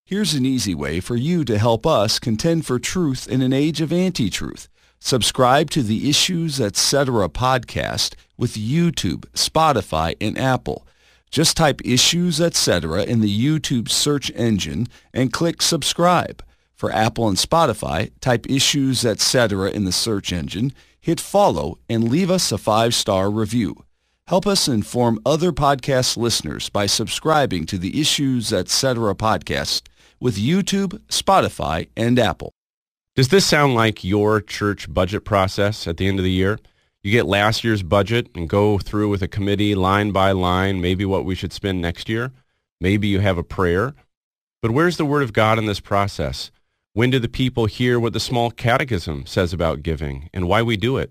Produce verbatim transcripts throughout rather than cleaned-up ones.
Here's an easy way for you to help us contend for truth in an age of anti-truth. Subscribe to the Issues Etc. podcast with YouTube, Spotify, and Apple. Just type Issues Etc. in the YouTube search engine and click subscribe. For Apple and Spotify, type Issues Etc. in the search engine, hit follow, and leave us a five-star review. Help us inform other podcast listeners by subscribing to the Issues Etc. podcast with YouTube, Spotify, and Apple. Does this sound like your church budget process at the end of the year? You get last year's budget and go through with a committee line by line, maybe what we should spend next year. Maybe you have a prayer. But where's the Word of God in this process? When do the people hear what the Small Catechism says about giving and why we do it?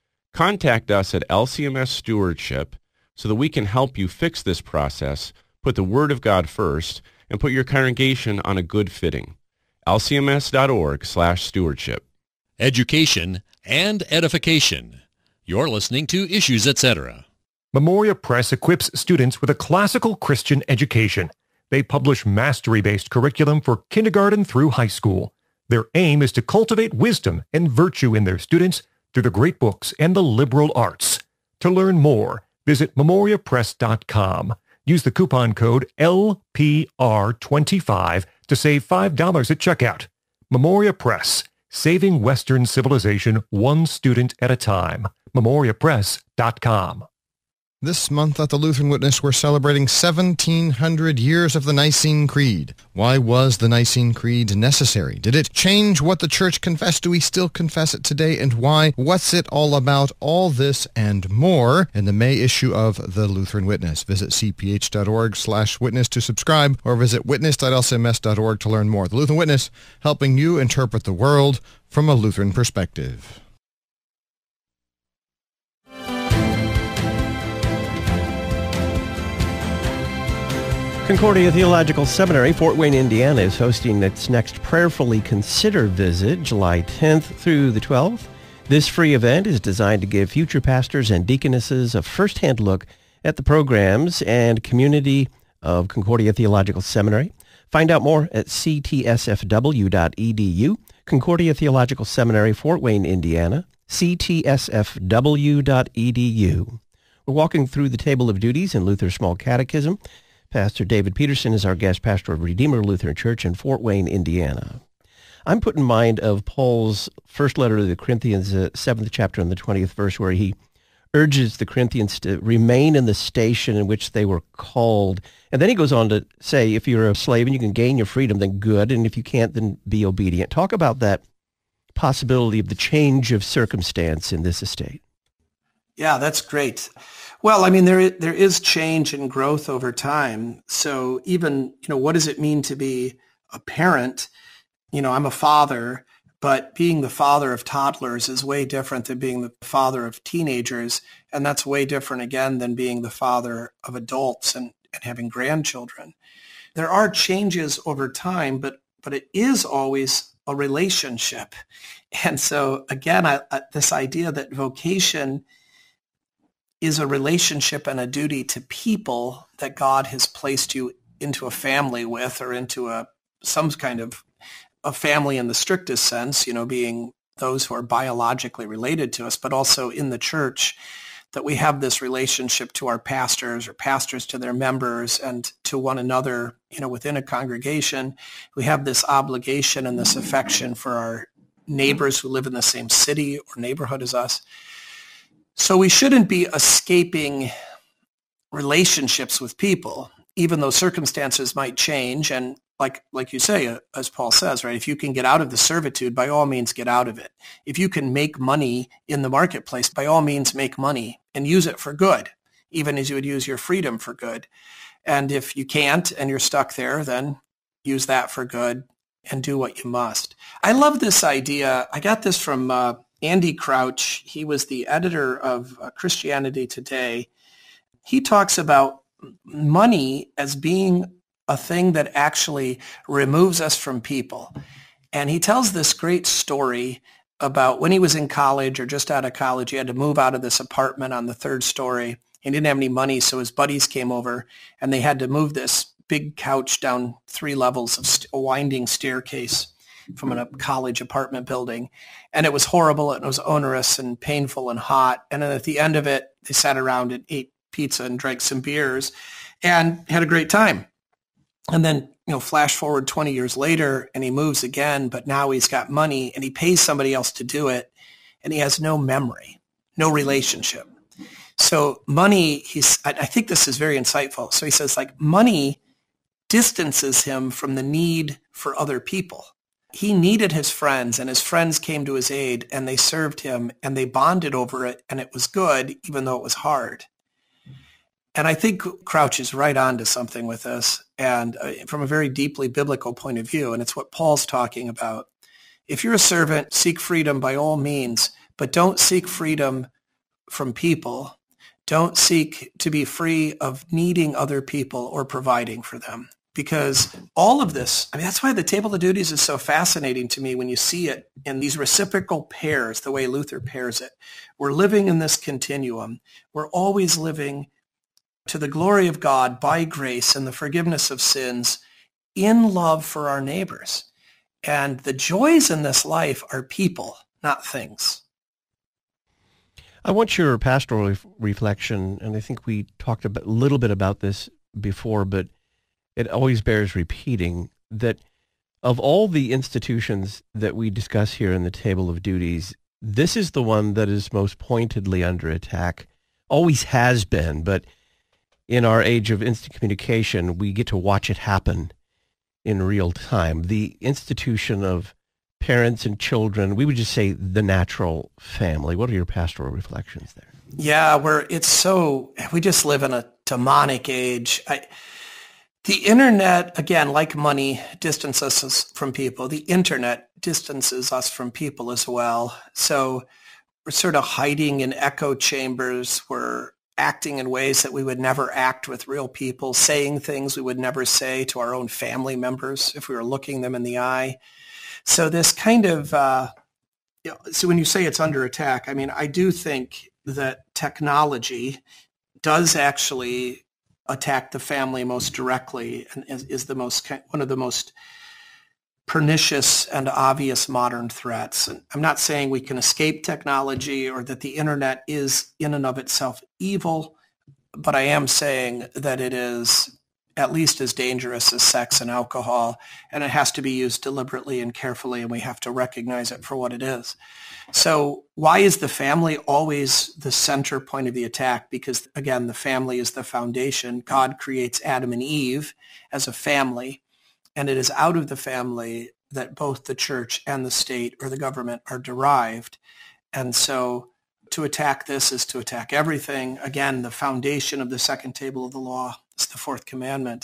Contact us at L C M S Stewardship so that we can help you fix this process, put the Word of God first, and put your congregation on a good footing. L C M S dot org slash stewardship. Education and edification. You're listening to Issues Etc. Memoria Press equips students with a classical Christian education. They publish mastery-based curriculum for kindergarten through high school. Their aim is to cultivate wisdom and virtue in their students through the great books and the liberal arts. To learn more, visit memoria press dot com. Use the coupon code L P R twenty-five to save five dollars at checkout. Memoria Press, saving Western civilization one student at a time. memoria press dot com. This month at the Lutheran Witness, we're celebrating seventeen hundred years of the Nicene Creed. Why was the Nicene Creed necessary? Did it change what the Church confessed? Do we still confess it today? And why? What's it all about? All this and more in the May issue of the Lutheran Witness. Visit c p h dot org slash witness to subscribe or visit witness dot l c m s dot org to learn more. The Lutheran Witness, helping you interpret the world from a Lutheran perspective. Concordia Theological Seminary, Fort Wayne, Indiana, is hosting its next Prayerfully Consider visit, July tenth through the twelfth. This free event is designed to give future pastors and deaconesses a first-hand look at the programs and community of Concordia Theological Seminary. Find out more at c t s f w dot e d u. Concordia Theological Seminary, Fort Wayne, Indiana, c t s f w dot e d u. We're walking through the table of duties in Luther's Small Catechism. Pastor David Peterson is our guest pastor of Redeemer Lutheran Church in Fort Wayne, Indiana. I'm put in mind of Paul's first letter to the Corinthians, uh, seventh chapter and the twentieth verse, where he urges the Corinthians to remain in the station in which they were called. And then he goes on to say, if you're a slave and you can gain your freedom, then good, and if you can't, then be obedient. Talk about that possibility of the change of circumstance in this estate. Yeah, that's great. Well, I mean, there is, there is change and growth over time. So even, you know, what does it mean to be a parent? You know, I'm a father, but being the father of toddlers is way different than being the father of teenagers. And that's way different, again, than being the father of adults and, and having grandchildren. There are changes over time, but but it is always a relationship. And so, again, I, I, this idea that vocation is a relationship and a duty to people that God has placed you into a family with, or into a some kind of a family in the strictest sense, you know, being those who are biologically related to us, but also in the church, that we have this relationship to our pastors or pastors to their members and to one another, you know, within a congregation. We have this obligation and this affection for our neighbors who live in the same city or neighborhood as us. So we shouldn't be escaping relationships with people, even though circumstances might change. And like like you say, uh, as Paul says, right, if you can get out of the servitude, by all means, get out of it. If you can make money in the marketplace, by all means, make money and use it for good, even as you would use your freedom for good. And if you can't and you're stuck there, then use that for good and do what you must. I love this idea. I got this from uh, Andy Crouch. He was the editor of uh, Christianity Today. He talks about money as being a thing that actually removes us from people. And he tells this great story about when he was in college or just out of college, he had to move out of this apartment on the third story. He didn't have any money, so his buddies came over and they had to move this big couch down three levels of st- a winding staircase from a college apartment building. And it was horrible, and it was onerous and painful and hot. And then at the end of it, they sat around and ate pizza and drank some beers and had a great time. And then, you know, flash forward twenty years later, and he moves again, but now he's got money and he pays somebody else to do it, and he has no memory, no relationship. So money, he's, I, I think this is very insightful. So he says, like, money distances him from the need for other people. He needed his friends, and his friends came to his aid, and they served him, and they bonded over it, and it was good, even though it was hard. And I think Crouch is right on to something with this, and uh, from a very deeply biblical point of view, and it's what Paul's talking about. If you're a servant, seek freedom by all means, but don't seek freedom from people. Don't seek to be free of needing other people or providing for them. Because all of this, I mean, that's why the Table of Duties is so fascinating to me when you see it in these reciprocal pairs, the way Luther pairs it. We're living in this continuum. We're always living to the glory of God by grace and the forgiveness of sins in love for our neighbors. And the joys in this life are people, not things. I want your pastoral ref- reflection, and I think we talked a bit, little bit about this before, but it always bears repeating that of all the institutions that we discuss here in the Table of Duties, this is the one that is most pointedly under attack, always has been, but in our age of instant communication, we get to watch it happen in real time. The institution of parents and children, we would just say the natural family. What are your pastoral reflections there? Yeah, we're, it's so, we just live in a demonic age. I, the internet, again, like money, distances us from people. The internet distances us from people as well. So we're sort of hiding in echo chambers. We're acting in ways that we would never act with real people, saying things we would never say to our own family members if we were looking them in the eye. So this kind of, uh, you know, so when you say it's under attack, I mean, I do think that technology does actually attack the family most directly, and is, is the most, one of the most pernicious and obvious modern threats. And I'm not saying we can escape technology or that the internet is in and of itself evil, but I am saying that it is at least as dangerous as sex and alcohol, and it has to be used deliberately and carefully, and we have to recognize it for what it is. So why is the family always the center point of the attack? Because, again, the family is the foundation. God creates Adam and Eve as a family, and it is out of the family that both the church and the state or the government are derived. And so to attack this is to attack everything. Again, the foundation of the second table of the law is the fourth commandment.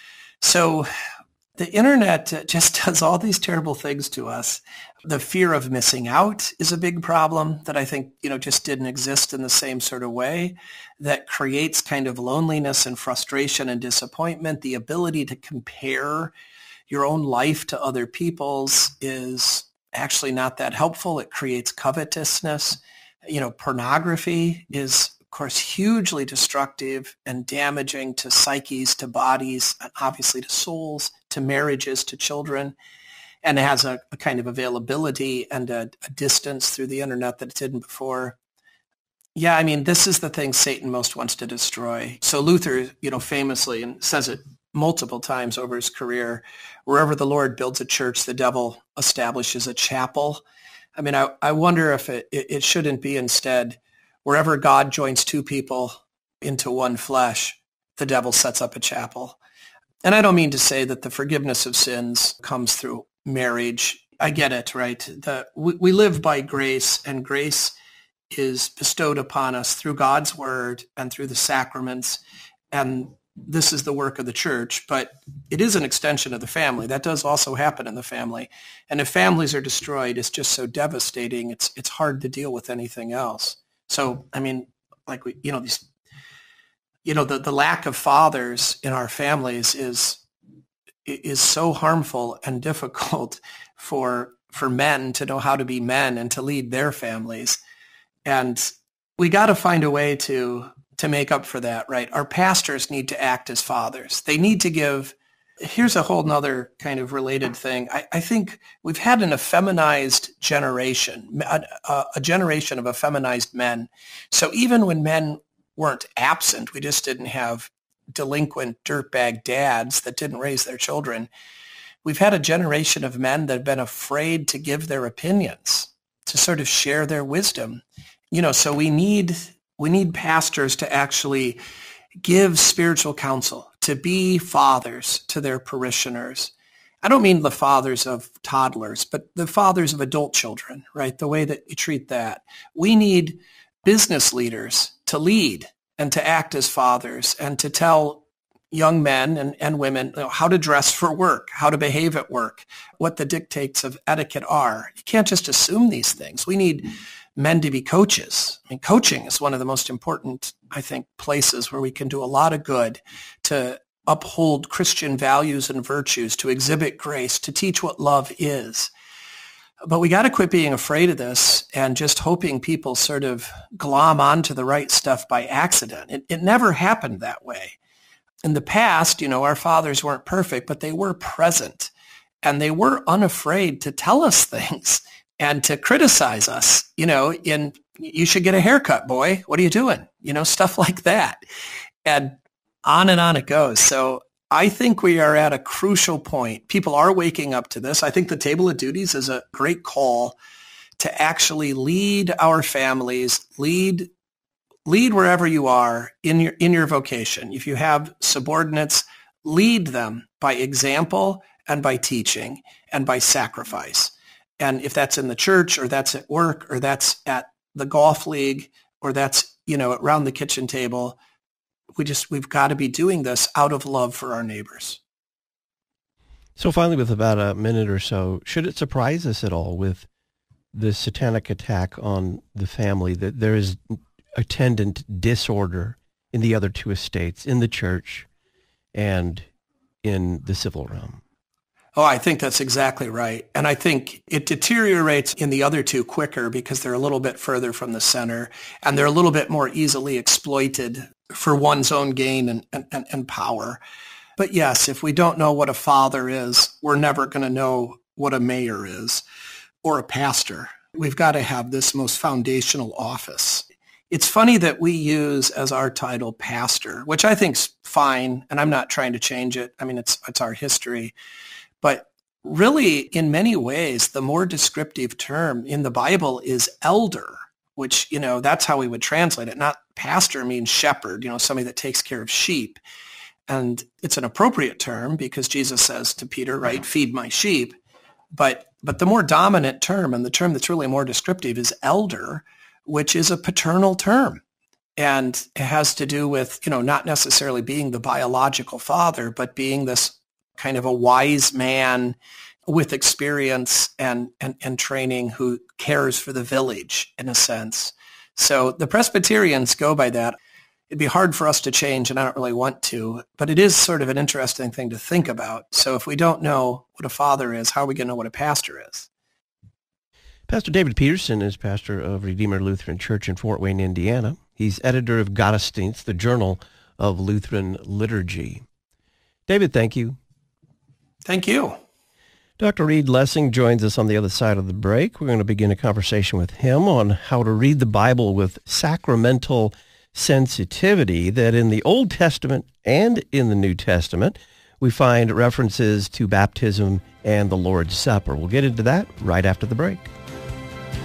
So the internet just does all these terrible things to us. The fear of missing out is a big problem that I think, you know, just didn't exist in the same sort of way, that creates kind of loneliness and frustration and disappointment. The ability to compare your own life to other people's is actually not that helpful. It creates covetousness. You know, pornography is, of course, hugely destructive and damaging to psyches, to bodies, and obviously to souls, to marriages, to children, and it has a, a kind of availability and a, a distance through the internet that it didn't before. Yeah, I mean, this is the thing Satan most wants to destroy. So Luther, you know, famously, and says it multiple times over his career, wherever the Lord builds a church, the devil establishes a chapel. I mean, I, I wonder if it, it, it shouldn't be instead, wherever God joins two people into one flesh, the devil sets up a chapel. And I don't mean to say that the forgiveness of sins comes through marriage. I get it, right? The, we, we live by grace, and grace is bestowed upon us through God's word and through the sacraments. And this is the work of the church, but it is an extension of the family. That does also happen in the family. And if families are destroyed, it's just so devastating. It's it's hard to deal with anything else. So, I mean, like we, you know, these, you know, the, the lack of fathers in our families is is so harmful and difficult for for men to know how to be men and to lead their families. And we got to find a way to to make up for that, right? Our pastors need to act as fathers. They need to give. Here's a whole nother kind of related thing. I, I think we've had an effeminized generation, a, a generation of effeminized men. So even when men weren't absent, we just didn't have delinquent dirtbag dads that didn't raise their children. We've had a generation of men that have been afraid to give their opinions, to sort of share their wisdom. You know, so we need we need pastors to actually give spiritual counsel, to be fathers to their parishioners. I don't mean the fathers of toddlers, but the fathers of adult children, right? The way that you treat that. We need business leaders to lead and to act as fathers and to tell young men and, and women, you know, how to dress for work, how to behave at work, what the dictates of etiquette are. You can't just assume these things. We need men to be coaches. I mean, coaching is one of the most important, I think, places where we can do a lot of good to uphold Christian values and virtues, to exhibit grace, to teach what love is. But we got to quit being afraid of this and just hoping people sort of glom onto the right stuff by accident. It, it never happened that way. In the past, you know, our fathers weren't perfect, but they were present and they were unafraid to tell us things and to criticize us, you know, in, you should get a haircut, boy. What are you doing? You know, stuff like that. And on and on it goes. So I think we are at a crucial point. People are waking up to this. I think the Table of Duties is a great call to actually lead our families, lead lead wherever you are in your in your vocation. If you have subordinates, lead them by example and by teaching and by sacrifice. And if that's in the church or that's at work or that's at the golf league or that's, you know, around the kitchen table, we just, we've got to be doing this out of love for our neighbors. So finally, with about a minute or so, should it surprise us at all with the satanic attack on the family that there is attendant disorder in the other two estates, in the church and in the civil realm? Oh, I think that's exactly right. And I think it deteriorates in the other two quicker because they're a little bit further from the center and they're a little bit more easily exploited for one's own gain and, and, and power. But yes, if we don't know what a father is, we're never going to know what a mayor is or a pastor. We've got to have this most foundational office. It's funny that we use as our title pastor, which I think's fine, and I'm not trying to change it. I mean, it's it's our history. But really, in many ways, the more descriptive term in the Bible is elder, which, you know, that's how we would translate it. Not pastor means shepherd, you know, somebody that takes care of sheep. And it's an appropriate term because Jesus says to Peter, right, feed my sheep. But but the more dominant term and the term that's really more descriptive is elder, which is a paternal term. And it has to do with, you know, not necessarily being the biological father, but being this kind of a wise man with experience and, and, and training who cares for the village in a sense. So the Presbyterians go by that. It'd be hard for us to change, and I don't really want to, but it is sort of an interesting thing to think about. So if we don't know what a father is, how are we going to know what a pastor is? Pastor David Peterson is pastor of Redeemer Lutheran Church in Fort Wayne, Indiana. He's editor of Gottesdienst, the Journal of Lutheran Liturgy. David, thank you. Thank you. Doctor Reed Lessing joins us on the other side of the break. We're going to begin a conversation with him on how to read the Bible with sacramental sensitivity, that in the Old Testament and in the New Testament, we find references to baptism and the Lord's Supper. We'll get into that right after the break.